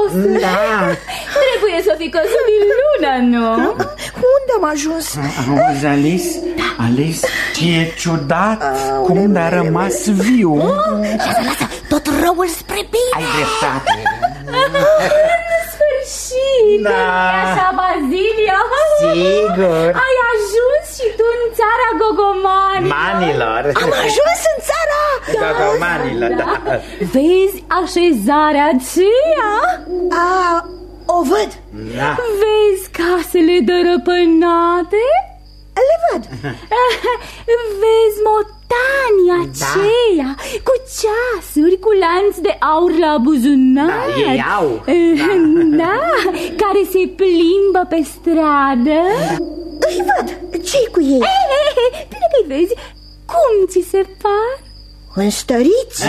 Carlos. Da. Trebuie să fi căzut din lună, nu? Unde am ajuns? Auzi, Alice? Alice, e ciudat cum a rămas viu. Lasă, tot răul spre bine. Ai dreptate. În sfârșit, Da. nu-i așa, Bazilio? Sigur. Ai ajuns și tu în țara Gogomanilor. Manilor. Am ajuns în țara Gogomanilor, da. Vezi așezarea aceea? O văd. Da. Vezi casele dărăpânate? Le văd. Vezi motanii aceia cu ceasuri, cu lanț de aur la buzunar. Da, ei au. Da, care se plimbă pe stradă. Îi văd. Ce-i cu ei? Bine că-i vezi. Cum ți se par? Înstăriți?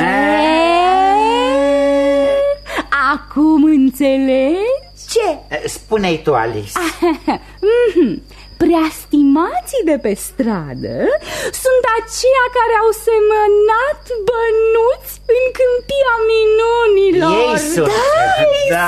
Acum înțelegi? Ce? Spune-i tu, Alice. Preastimații de pe stradă sunt aceia care au semănat bănuți în câmpia minunilor. Ei sunt. Da.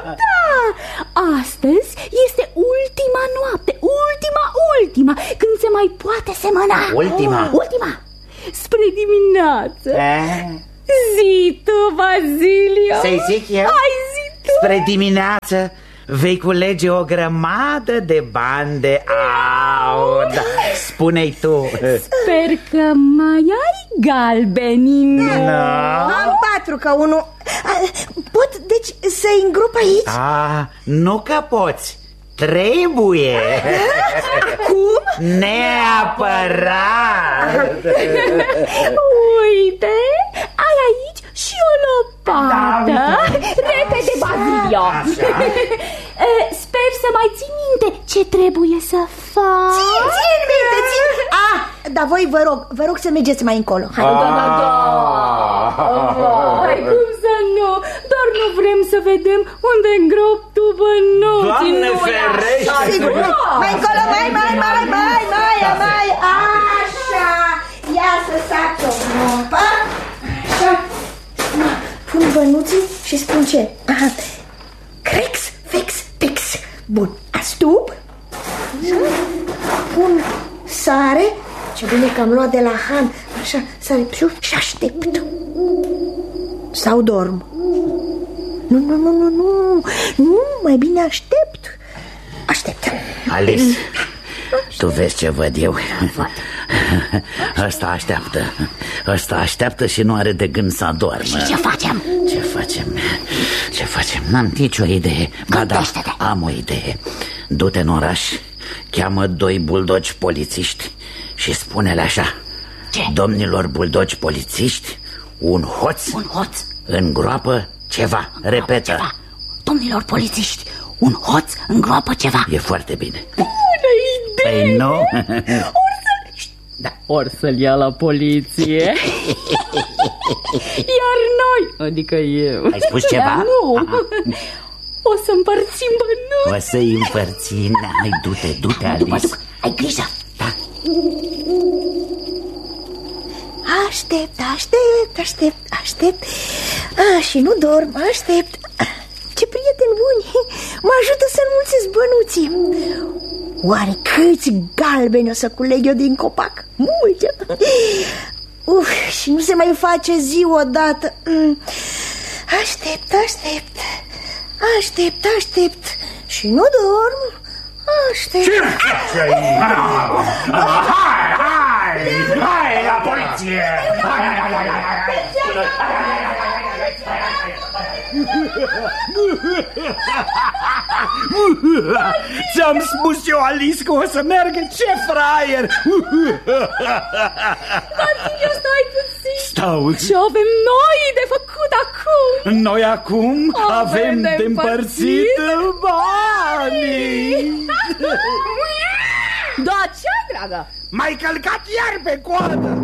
Astăzi este ultima noapte, ultima, când se mai poate semăna. Ultima. Spre dimineață. Zi tu, Bazilio. Să-i zic eu? Hai, zi tu. Spre dimineață vei culege o grămadă de bani de aur. Spune-i tu. Sper că mai ai galbeni, nu? Am 4 ca unul. Pot, deci, să-i îngrop aici? Nu că poți. Trebuie. Cum? Neapărat. Uite, ai aici și o lopată. Repede, Bazilio. Sper să mai ții minte ce trebuie să faci. Țin minte. Dar voi vă rog să mergeți mai încolo. Hai. Hai, cum să nu? Doar nu vrem să vedem unde îngrop tu bănuții. Doamne ferește! Sigur, mai încolo, mai, așa. Ia să sac o groapă. Așa. Pun bănuții și spun ce? Crex, fex, tex. Bun, astup. Pun sare. Ce bine că am luat de la Han. Așa, sare și aștept. Sau dorm. Nu, mai bine aștept. Alice, tu vezi ce văd eu? Ăsta așteaptă și nu are de gând să adormă. Și ce facem? Ce facem? N-am nicio idee. Ba da, am o idee. Du-te în oraș, cheamă 2 buldogi polițiști și spune-le așa: ce? Domnilor buldogi polițiști, un hoț îngroapă ceva. Repetă. Ceva. Domnilor polițiști, un hoț îngroapă ceva. E foarte bine. Bună idee! Păi nu? Or să-l ia la poliție. Iar noi, adică eu. Ai spus ceva? Dar nu. O să împărțim bănuți. O să-i împărțim. Hai, du-te, Alice. Ai grijă. Da. Aștept. Și nu dorm, aștept. Ce prieteni buni. Mă ajută să înmulțesc bănuții. Oare câți galbeni o să culeg eu din copac? Multe. Și nu se mai face zi odată. Aștept. Și nu dorm. Aștept. Ce faci aici? Hai la poliție! Ți-am spus eu, Alice, că o să meargă. Ce fraier! Bazilio, stai puțin. Stau. Ce avem noi de făcut acum? Noi acum avem de împărțit banii. Da, ce, dragă? M-ai călcat iar pe coadă.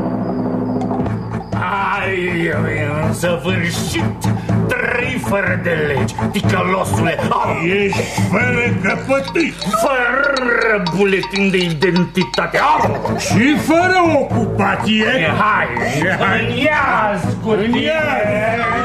Ai, în săvârșit, 3 fără de legi, ticălosule. Ești fără căpătâi, fără buletin de identitate și fără ocupație. Hai, ia-ți cu tine.